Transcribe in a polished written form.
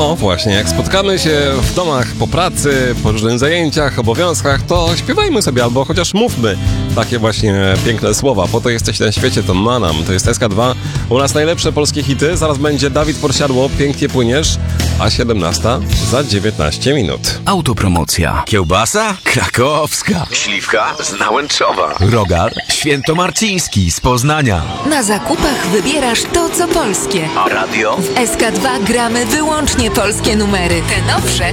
O właśnie, jak spotkamy się w domach po pracy, po różnych zajęciach, obowiązkach, to śpiewajmy sobie albo chociaż mówmy takie właśnie piękne słowa. Po to jesteś na świecie, to Manam. To jest SK2. U nas najlepsze polskie hity. Zaraz będzie Dawid Podsiadło, Pięknie płyniesz, a 17 za 19 minut. Autopromocja. Kiełbasa? Krakowska. Śliwka z Nałęczowa. Rogal? Świętomarciński z Poznania. Na zakupach wybierasz to, co polskie. A radio? W SK2 gramy wyłącznie polskie numery. Te nowsze